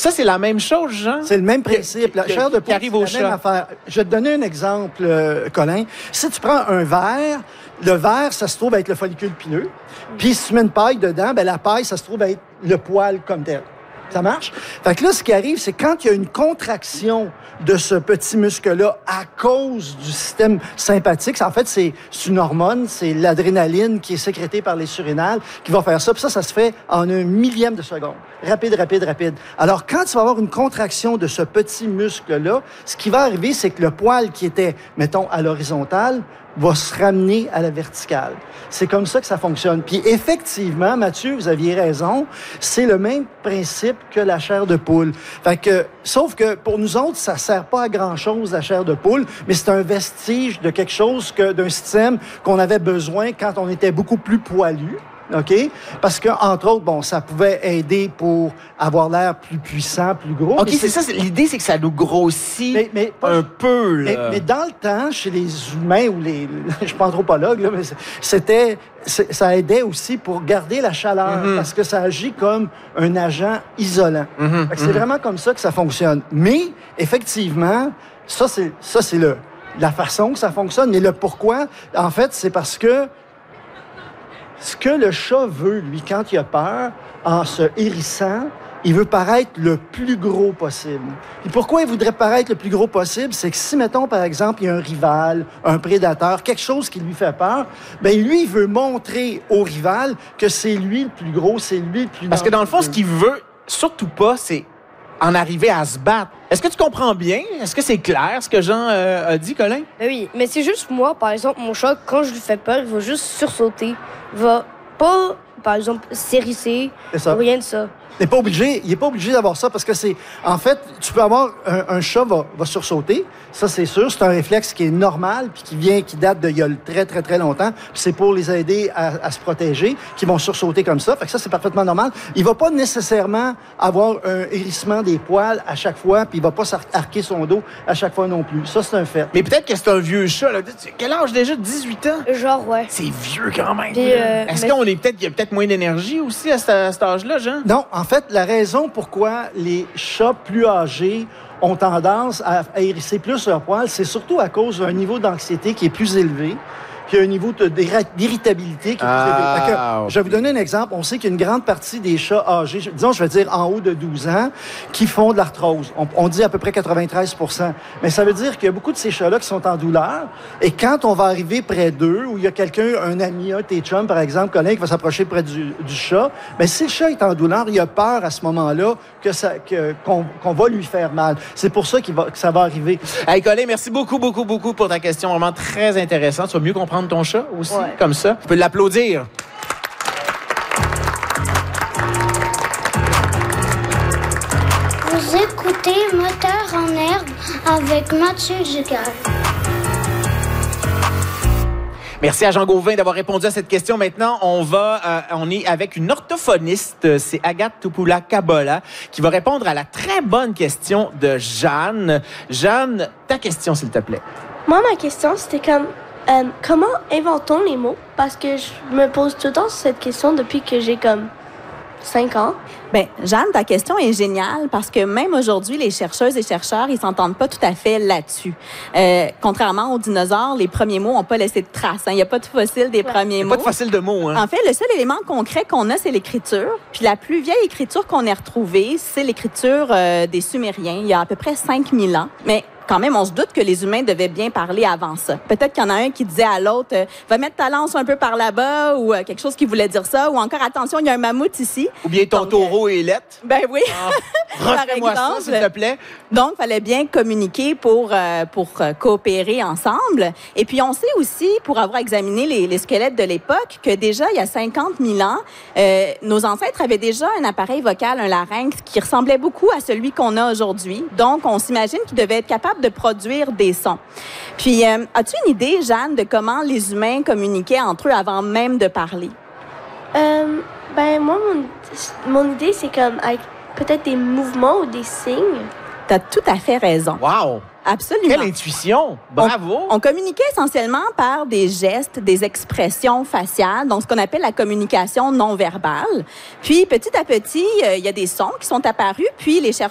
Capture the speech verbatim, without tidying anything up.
Ça, c'est la même chose, Jean? C'est le même principe. La que, chair de poule, arrive au c'est la même chat. affaire. Je vais te donner un exemple, euh, Colin. Si tu prends un verre, le verre, ça se trouve être le follicule pileux. Puis si tu mets une paille dedans, ben la paille, ça se trouve être le poil comme tel. Ça marche? Fait que là, ce qui arrive, c'est quand il y a une contraction de ce petit muscle-là à cause du système sympathique, en fait, c'est une hormone, c'est l'adrénaline qui est sécrétée par les surrénales qui va faire ça. Puis ça, ça se fait en un millième de seconde. Rapide, rapide, rapide. Alors, quand tu vas avoir une contraction de ce petit muscle-là, ce qui va arriver, c'est que le poil qui était, mettons, à l'horizontale, va se ramener à la verticale. C'est comme ça que ça fonctionne. Puis effectivement, Mathieu, vous aviez raison, c'est le même principe que la chair de poule. Fait que, sauf que pour nous autres, ça sert pas à grand-chose, la chair de poule, mais c'est un vestige de quelque chose, que d'un système qu'on avait besoin quand on était beaucoup plus poilu. OK? Parce que, entre autres, bon, ça pouvait aider pour avoir l'air plus puissant, plus gros. OK, c'est ça. L'idée, c'est que ça nous grossit mais, mais, un je, peu, là. Mais, mais dans le temps, chez les humains ou les... Je suis pas anthropologue, là, mais c'était... Ça aidait aussi pour garder la chaleur, mm-hmm. parce que ça agit comme un agent isolant. Mm-hmm. C'est mm-hmm. vraiment comme ça que ça fonctionne. Mais, effectivement, ça, c'est ça, c'est le la façon que ça fonctionne. Mais le pourquoi, en fait, c'est parce que ce que le chat veut, lui, quand il a peur, en se hérissant, il veut paraître le plus gros possible. Et pourquoi il voudrait paraître le plus gros possible? C'est que si, mettons, par exemple, il y a un rival, un prédateur, quelque chose qui lui fait peur, bien, lui, il veut montrer au rival que c'est lui le plus gros, c'est lui le plus... Parce que dans le fond, ce qu'il veut, surtout pas, c'est en arriver à se battre. Est-ce que tu comprends bien? Est-ce que c'est clair, ce que Jean euh, a dit, Colin? Ben oui, mais c'est juste moi, par exemple, mon chat, quand je lui fais peur, il va juste sursauter. Il va pas, par exemple, s'hérisser ou rien de ça. Il n'est pas obligé, il n'est pas obligé d'avoir ça parce que c'est... En fait, tu peux avoir... Un, un chat va, va sursauter, ça c'est sûr, c'est un réflexe qui est normal puis qui vient, qui date d'il y a très, très, très longtemps. Puis c'est pour les aider à, à se protéger, qui vont sursauter comme ça. Fait que ça, c'est parfaitement normal. Il va pas nécessairement avoir un hérissement des poils à chaque fois puis il va pas s'arquer son dos à chaque fois non plus. Ça, c'est un fait. Mais peut-être que c'est un vieux chat, là. Quel âge déjà? dix-huit ans? Genre, ouais. C'est vieux quand même. Euh, Est-ce mais... qu'on est peut-être... Il y a peut-être moins d'énergie aussi à, ce, à cet âge-là, Jean? Non, en fait, la raison pourquoi les chats plus âgés ont tendance à, à hérisser plus leurs poils, c'est surtout à cause d'un niveau d'anxiété qui est plus élevé, puis un niveau d'irritabilité qui est ah, plus élevé. Que, okay. Je vais vous donner un exemple. On sait qu'il y a une grande partie des chats âgés, disons, je vais dire en haut de douze ans, qui font de l'arthrose. On, on dit à peu près quatre-vingt-treize pour cent. Mais ça veut dire qu'il y a beaucoup de ces chats-là qui sont en douleur. Et quand on va arriver près d'eux, où il y a quelqu'un, un ami, un tes chums, par exemple, Colin, qui va s'approcher près du, du chat, bien, si le chat est en douleur, il a peur à ce moment-là que ça, que, qu'on, qu'on va lui faire mal. C'est pour ça qu'il va, que ça va arriver. Hey, Colin, merci beaucoup, beaucoup, beaucoup pour ta question. Vraiment très intéressante. Tu vas mieux comprendre ton chat aussi, ouais. comme ça. Tu peux l'applaudir. Vous écoutez Moteur en herbe avec Mathieu Dugal. Merci à Jean Gauvin d'avoir répondu à cette question. Maintenant, on va, euh, on est avec une orthophoniste, c'est Agathe Tupula-Kabola, qui va répondre à la très bonne question de Jeanne. Jeanne, ta question, s'il te plaît. Moi, ma question, c'était comme, euh, comment inventons les mots? Parce que je me pose tout le temps cette question depuis que j'ai comme cinq ans. Bien, Jeanne, ta question est géniale parce que même aujourd'hui, les chercheuses et chercheurs, ils s'entendent pas tout à fait là-dessus. Euh, contrairement aux dinosaures, les premiers mots n'ont pas laissé de traces. Il n'y a pas de fossile des ouais. premiers Il y a mots. pas de fossile de mots. Hein? En fait, le seul élément concret qu'on a, c'est l'écriture. Puis la plus vieille écriture qu'on ait retrouvée, c'est l'écriture euh, des Sumériens, il y a à peu près cinq mille ans. Mais quand même, on se doute que les humains devaient bien parler avant ça. Peut-être qu'il y en a un qui disait à l'autre euh, « Va mettre ta lance un peu par là-bas » ou euh, quelque chose qui voulait dire ça. Ou encore « Attention, il y a un mammouth ici. » Ou bien ton Donc, taureau et lettre. Ben oui. Ah, refais-moi ça, s'il te plaît. Donc, il fallait bien communiquer pour, euh, pour euh, coopérer ensemble. Et puis, on sait aussi, pour avoir examiné les, les squelettes de l'époque, que déjà, il y a cinquante mille ans, euh, nos ancêtres avaient déjà un appareil vocal, un larynx, qui ressemblait beaucoup à celui qu'on a aujourd'hui. Donc, on s'imagine qu'ils devaient être capables de produire des sons. Puis, euh, as-tu une idée, Jeanne, de comment les humains communiquaient entre eux avant même de parler? Euh, ben, moi, mon, mon idée, c'est comme avec peut-être des mouvements ou des signes. Tu as tout à fait raison. Wow! Absolument. Quelle intuition! Bravo! On, on communiquait essentiellement par des gestes, des expressions faciales, donc ce qu'on appelle la communication non verbale. Puis, petit à petit, euh, il y a des sons qui sont apparus, puis les chercheurs